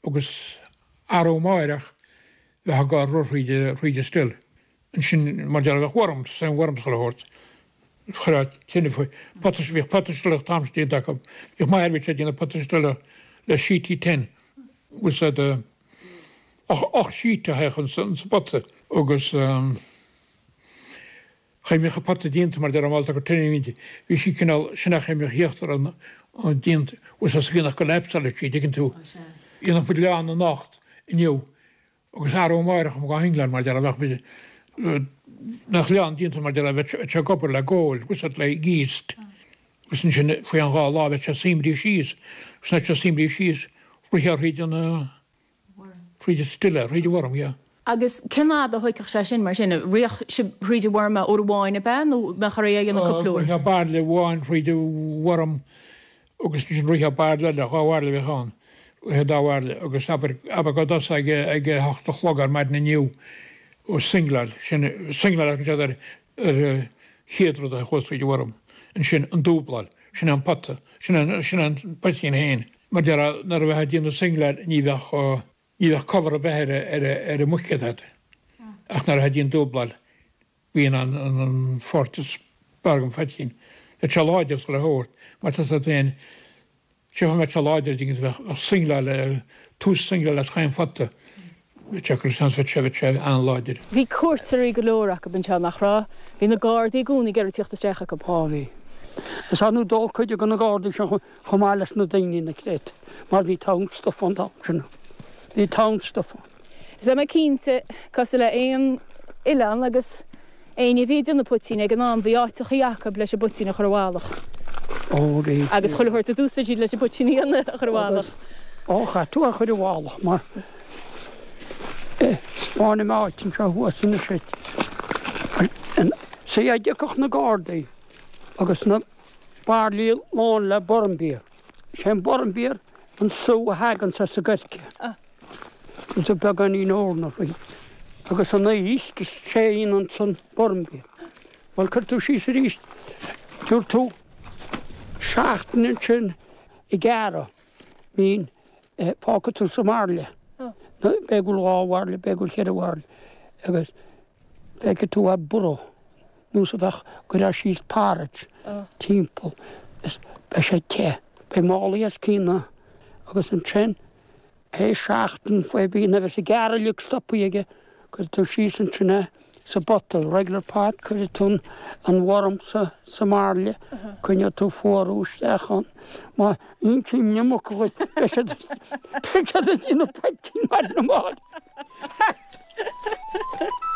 agus arómáireach bheit ha gá ruide still. An sin mar dear bheith warm san warmschohort. Chra tinine foi bhíh patastelach tamstíí da. Ich mai erbit sé dína patastelle le síí 10 was de 8 síte hechan san spotte agus chaimimi chapatta dieint mar der amáil go tuine hí sí cinál sinna chaimimi hiochttar an dieint was as ginnach go leipstal sí digin tú. Íach bud leán an nacht inniu agus árómáireach am go England mar dear a bheith nach leán dieint mar dear a bheith gopur le ggóil, gus le gíist. Gus sin faoi an gá lá bheith simrí síos, sna simrí síos ruar ríidir ríidir stille, ríidir warm, ja. Agus cinná a chuiceach sé sin mar sinna rioch si ríidir warma ó bháin a ben nó me choréag an coplúir. Ruiche bad le bháin ríidir warm agus sin ruiche bad le gáhhaile bheitán dáhhaile agus go das ag hachtalógar maid na nniu ó singlail ar chéadrú a chósríidir warm an sin an dúblail, sin an patta, sin an patíon héin. Mar dear nar bheit díanana singlail ní bheith cover a bheith ar muchéad. Ach nar díon dúblail bhíon an fortas bargam fatín. Le teláidir go le hórt, mar tas a bhéin sefa me teláidir díginn bheith singlail tús singlail a chaim fatta. Teachar sans bheith sé anláidir. Bhí cuairtarí go leorach a bin te nach rá, hí na gádaí gúna geir tíochtta strecha go páhí. Is anú dul chuide go na gádaí se chomáiles na daoine na créit, mar bhí tangstoff an dána. Bhí tangstoff. Is me cínte cos le éon ileán agus éine bhíidir na putíine ag an ná bhí áiteach Jacob leis a butína chorhálach. Óí. Agus chuirta a dúsa dí leis a butííana a chorhálach. Cha tú a chuir bhálach mar Spáinna máitin se huasan na sé. Sé a deach na gádaí agus na barlíí lán le bormbír. sé bormbír an sú a hagan sa gace. Gus a began í nóna fao. Agus an ístas sé an san bormbír. Bhil chuir tú sí ríist dúir tú seachtain sin I gcéara mín pácaú sa marle. Begul áhharle, begul cheadhharle agus beice tú a buró. Nú sa bheith go raibh síos párat timppel be sé te. Be málaí as cína agus an trin é seachtain foioi bína bheith sa gcéara luúg stoppaige gus tú síos an trinne sa bottle, regular pot, chuir tún an warm sa marle, chunne tú fórúst echan. Má intím nemach chuid be sé dtína petín mar na mád.